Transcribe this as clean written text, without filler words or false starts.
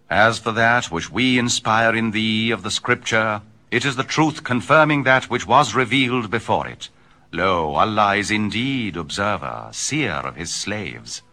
As for that which we inspire in thee of the Scripture, it is the truth confirming that which was revealed before it. Lo, Allah is indeed observer, seer of his slaves.